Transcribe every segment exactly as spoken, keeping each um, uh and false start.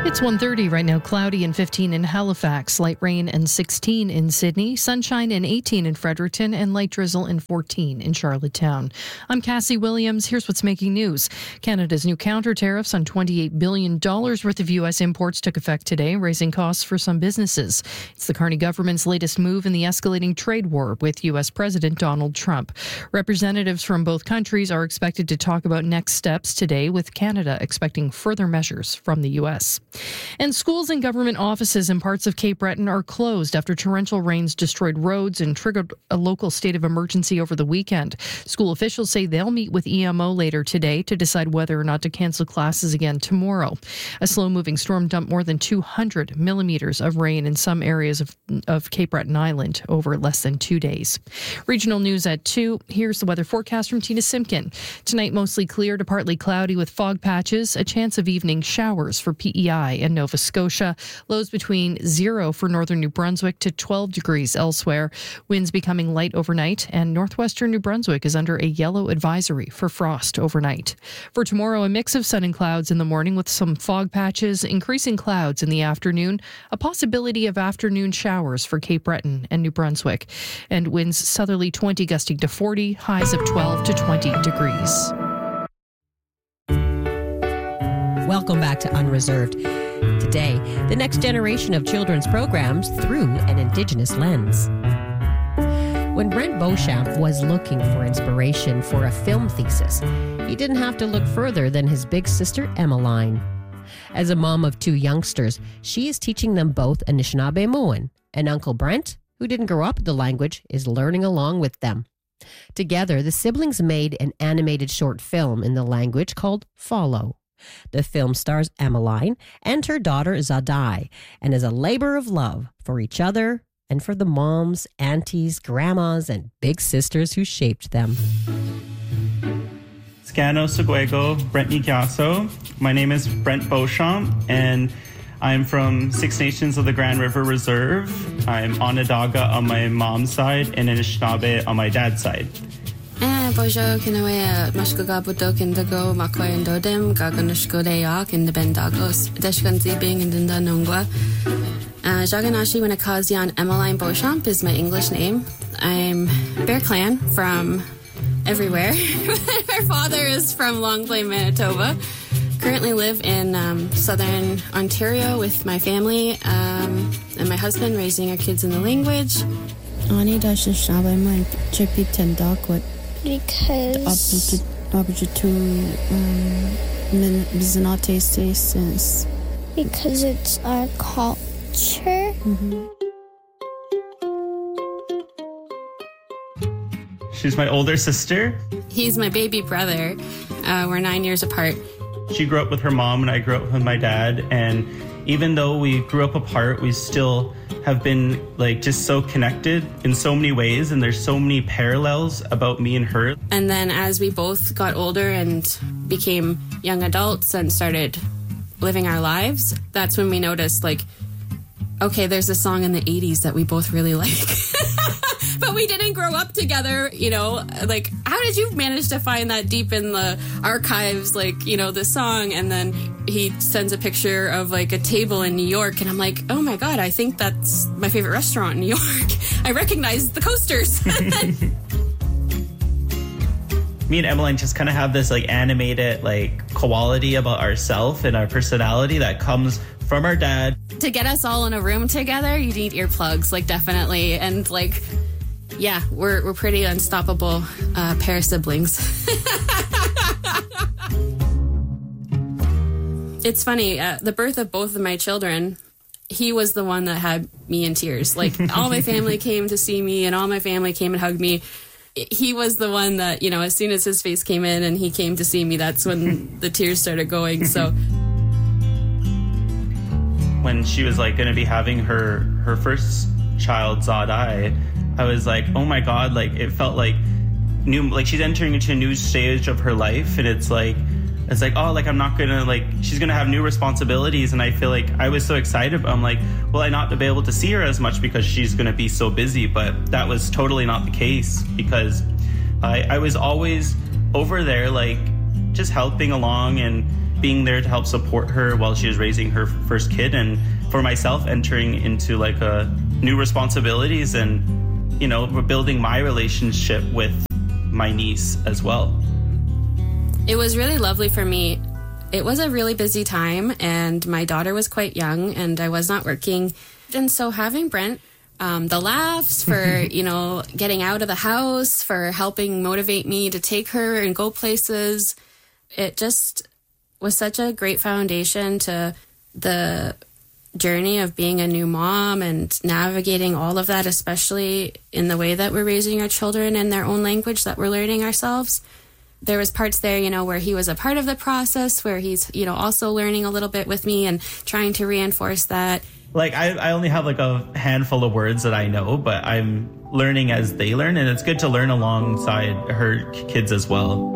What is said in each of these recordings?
It's one thirty right now, cloudy and fifteen in Halifax, light rain and sixteen in Sydney, sunshine and eighteen in Fredericton, and light drizzle and fourteen in Charlottetown. I'm Cassie Williams. Here's what's making news. Canada's new counter tariffs on twenty-eight billion dollars worth of U S imports took effect today, raising costs for some businesses. It's the Carney government's latest move in the escalating trade war with U S President Donald Trump. Representatives from both countries are expected to talk about next steps today, with Canada expecting further measures from the U S. And schools and government offices in parts of Cape Breton are closed after torrential rains destroyed roads and triggered a local state of emergency over the weekend. School officials say they'll meet with E M O later today to decide whether or not to cancel classes again tomorrow. A slow-moving storm dumped more than two hundred millimeters of rain in some areas of, of Cape Breton Island over less than two days. Regional news at two. Here's the weather forecast from Tina Simpkin. Tonight, mostly clear to partly cloudy with fog patches, a chance of evening showers for P E I and Nova Scotia. Lows between zero for northern New Brunswick to twelve degrees elsewhere. Winds becoming light overnight, and northwestern New Brunswick is under a yellow advisory for frost overnight. For tomorrow, a mix of sun and clouds in the morning with some fog patches, increasing clouds in the afternoon, a possibility of afternoon showers for Cape Breton and New Brunswick, and winds southerly twenty gusting to forty, highs of twelve to twenty degrees. Welcome back to Unreserved. Today, the next generation of children's programs through an Indigenous lens. When Brent Beauchamp was looking for inspiration for a film thesis, he didn't have to look further than his big sister, Emmeline. As a mom of two youngsters, she is teaching them both Anishinaabemowin, and Uncle Brent, who didn't grow up with the language, is learning along with them. Together, the siblings made an animated short film in the language called Follow. The film stars Emmeline and her daughter Zadai, and is a labor of love for each other and for the moms, aunties, grandmas, and big sisters who shaped them. Scano Seguego, Brent Nigasso. My name is Brent Beauchamp, and I'm from Six Nations of the Grand River Reserve. I'm Onondaga on my mom's side and Anishinaabe on my dad's side. Bojo Kinawea Mashkuga Budo Kindago Makoy and Dodem Gaganushko Deyak in the Bendagos Deshkanzi being in the Nungwa. Jaganashi Winakazian Emmeline Beauchamp is my English name. I'm Bear Clan from everywhere. Her father is from Long Plain, Manitoba. Currently live in um, southern Ontario with my family um, and my husband, raising our kids in the language. Ani Dashishabe my Chippy Tendakwit. Because because it's our culture. Mm-hmm. She's my older sister. He's my baby brother. Uh, we're nine years apart. She grew up with her mom and I grew up with my dad, and even though we grew up apart, we still have been like just so connected in so many ways, and there's so many parallels about me and her. And then as we both got older and became young adults and started living our lives, that's when we noticed, like, okay, there's a song in the eighties that we both really like. But we didn't grow up together, you know, like, how did you manage to find that deep in the archives, like, you know, this song? And then he sends a picture of, like, a table in New York, and I'm like, oh my God, I think that's my favorite restaurant in New York. I recognize the coasters. Me and Emmeline just kind of have this, like, animated, like, quality about ourselves and our personality that comes from our dad. To get us all in a room together, you need earplugs, like, definitely. And, like, yeah, we're we're pretty unstoppable uh, pair of siblings. It's funny, uh, the birth of both of my children, he was the one that had me in tears. Like, all my family came to see me, and all my family came and hugged me. He was the one that, you know, as soon as his face came in and he came to see me, that's when the tears started going. So when she was, like, going to be having her her first child, Zadai, I was like, oh my God, like, it felt like new, like she's entering into a new stage of her life, and it's like, it's like, oh, like, I'm not gonna, like, she's gonna have new responsibilities, and I feel like I was so excited, but I'm like, will I not be able to see her as much because she's gonna be so busy? But that was totally not the case, because I, I was always over there, like, just helping along and being there to help support her while she was raising her first kid, and for myself entering into like a new responsibilities and, you know, building my relationship with my niece as well. It was really lovely for me. It was a really busy time, and my daughter was quite young, and I was not working. And so having Brent, um, the laughs for, you know, getting out of the house, for helping motivate me to take her and go places, it just was such a great foundation to the journey of being a new mom and navigating all of that, especially in the way that we're raising our children in their own language that we're learning ourselves. There was parts there, you know, where he was a part of the process, where he's, you know, also learning a little bit with me and trying to reinforce that. Like, I, I only have like a handful of words that I know, but I'm learning as they learn, and it's good to learn alongside her kids as well.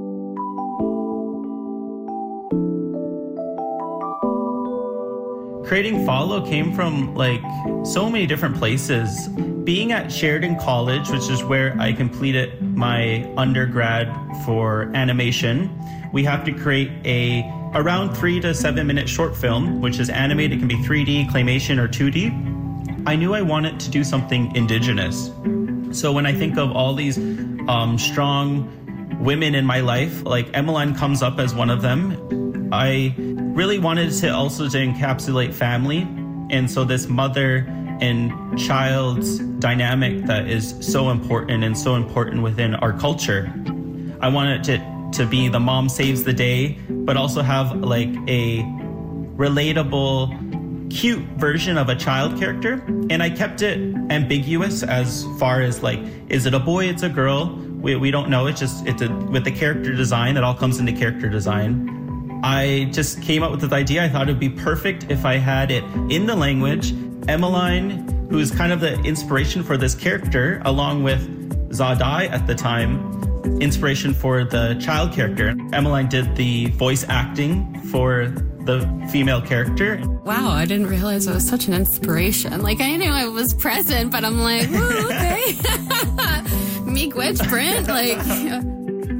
Creating Follow came from like so many different places. Being at Sheridan College, which is where I completed my undergrad for animation, we have to create a around three to seven minute short film, which is animated. It can be three D, claymation, or two D. I knew I wanted to do something Indigenous. So when I think of all these um, strong women in my life, like Emmeline comes up as one of them. I really wanted to also to encapsulate family. And so this mother and child's dynamic that is so important and so important within our culture. I wanted to, to be the mom saves the day, but also have like a relatable, cute version of a child character. And I kept it ambiguous as far as like, is it a boy, it's a girl? We, we don't know. It's just, it's a, with the character design, it all comes into character design. I just came up with this idea. I thought it would be perfect if I had it in the language. Emmeline, who is kind of the inspiration for this character, along with Zadai at the time, inspiration for the child character. Emmeline did the voice acting for the female character. Wow, I didn't realize it was such an inspiration. Like, I knew I was present, but I'm like, ooh, okay. Miigwech Brent, like...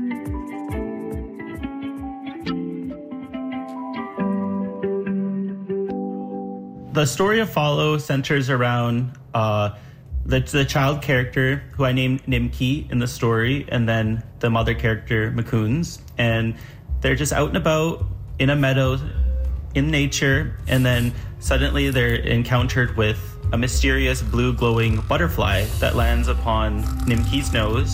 The story of Follow centers around uh, the, the child character, who I named Nimki in the story, and then the mother character, Macoons. And they're just out and about in a meadow, in nature, and then suddenly they're encountered with a mysterious blue glowing butterfly that lands upon Nimki's nose.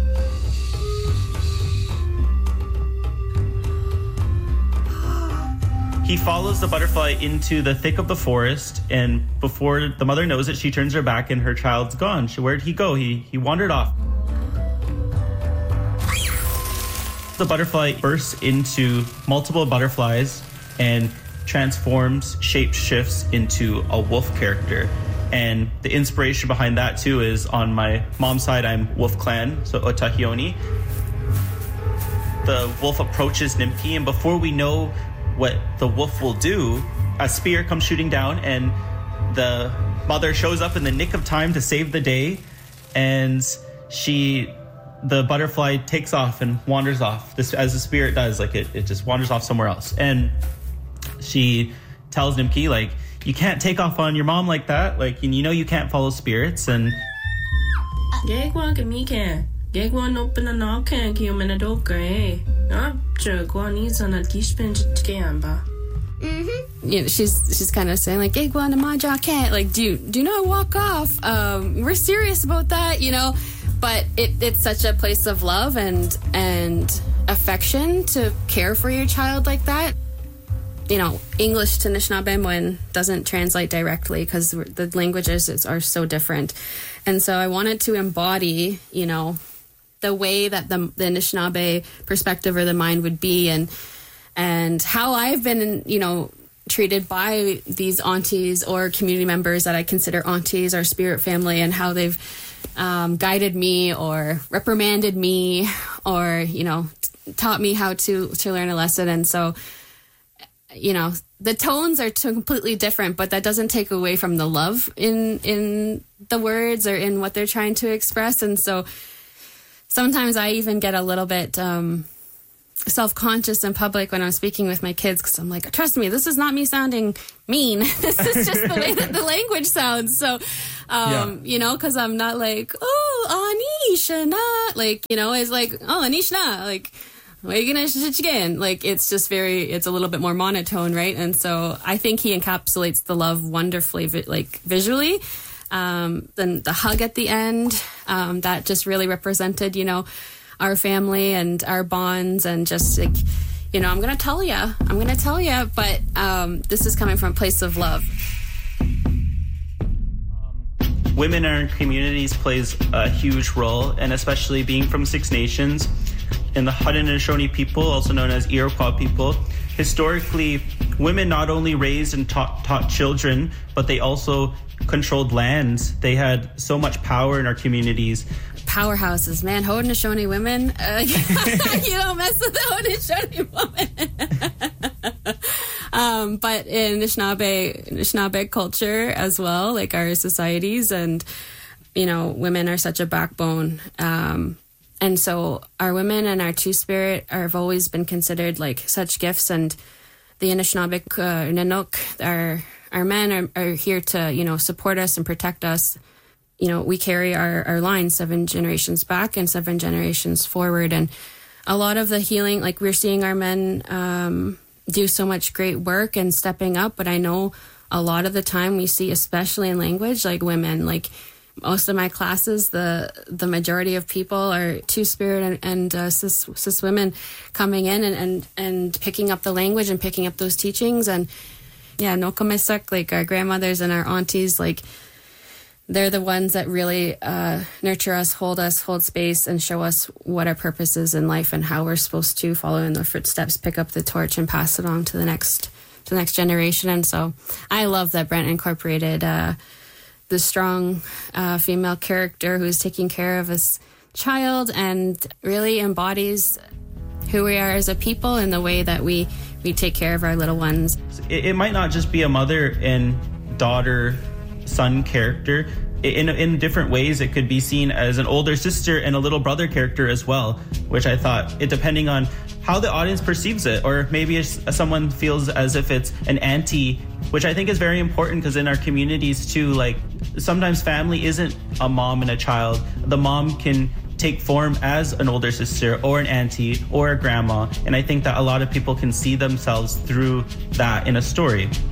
He follows the butterfly into the thick of the forest, and before the mother knows it, she turns her back and her child's gone. She, where'd he go? He he wandered off. The butterfly bursts into multiple butterflies and transforms, shape shifts into a wolf character. And the inspiration behind that too is on my mom's side, I'm Wolf Clan, so Otahioni. The wolf approaches Nimki, and before we know what the wolf will do, a spear comes shooting down, and the mother shows up in the nick of time to save the day, and she, the butterfly takes off and wanders off, this as the spirit does, like it, it just wanders off somewhere else. And she tells Nimki, like, you can't take off on your mom like that, like, and you know you can't follow spirits. And Mm-hmm. You know, she's she's kind of saying like, "Hey, can't like do do not walk off. Um, we're serious about that, you know." But it, it's such a place of love and and affection to care for your child like that. You know, English to Anishinaabemowin doesn't translate directly because the languages is, are so different, and so I wanted to embody, you know, the way that the the Anishinaabe perspective or the mind would be, and. And how I've been, you know, treated by these aunties or community members that I consider aunties or spirit family, and how they've um, guided me or reprimanded me or, you know, t- taught me how to, to learn a lesson. And so, you know, the tones are completely different, but that doesn't take away from the love in in the words or in what they're trying to express. And so sometimes I even get a little bit... Um, self-conscious in public when I'm speaking with my kids, because I'm like, trust me, this is not me sounding mean. This is just the way that the language sounds. So, um, yeah. you know, because I'm not like, oh, Anish, not like, you know, it's like, oh, Anish, na, like, what are you gonna sh- again? Like, it's just very, it's a little bit more monotone, right? And so I think he encapsulates the love wonderfully, vi- like visually. Um, then the hug at the end, um, that just really represented, you know, our family and our bonds, and just like, you know, I'm going to tell you, I'm going to tell you, but um, this is coming from a place of love. Um, women in our communities plays a huge role, and especially being from Six Nations and the Haudenosaunee people, also known as Iroquois people. Historically, women not only raised and taught, taught children, but they also controlled lands. They had so much power in our communities. Powerhouses, man. Haudenosaunee women. Uh, you don't mess with the Haudenosaunee woman. um, but in Anishinaabe, Anishinaabe culture as well, like our societies, and, you know, women are such a backbone. Um, and so our women and our Two-Spirit are, have always been considered like such gifts. And the Anishinaabe uh, Nanook, our, our men are, are here to, you know, support us and protect us. You know, we carry our, our line seven generations back and seven generations forward. And a lot of the healing, like we're seeing our men um, do so much great work and stepping up. But I know a lot of the time we see, especially in language, like women, like most of my classes, the the majority of people are Two-Spirit and, and uh, cis, cis women coming in and, and, and picking up the language and picking up those teachings. And yeah, Nokomisuk, like our grandmothers and our aunties, like, they're the ones that really uh, nurture us, hold us, hold space, and show us what our purpose is in life and how we're supposed to follow in their footsteps, pick up the torch, and pass it on to the next to the next generation. And so I love that Brent incorporated uh, the strong uh, female character who's taking care of his child and really embodies who we are as a people and the way that we, we take care of our little ones. It, it might not just be a mother and daughter son character. In in different ways, it could be seen as an older sister and a little brother character as well, which I thought, it depending on how the audience perceives it, or maybe it's, someone feels as if it's an auntie, which I think is very important, because in our communities too, like sometimes family isn't a mom and a child. The mom can take form as an older sister or an auntie or a grandma, and I think that a lot of people can see themselves through that in a story.